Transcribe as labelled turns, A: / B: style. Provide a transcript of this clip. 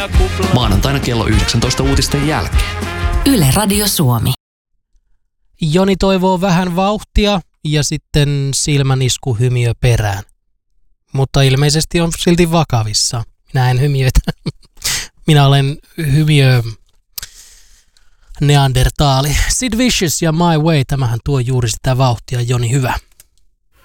A: Maanantaina kello 19 uutisten jälkeen.
B: Yle Radio Suomi.
C: Joni toivoo vähän vauhtia ja sitten silmäniskuhymiö perään. Mutta ilmeisesti on silti vakavissa. Minä en hymiöitä. Minä olen hymiö neandertaali. Sid Vicious ja My Way, tämähän tuo juuri sitä vauhtia. Joni, hyvä.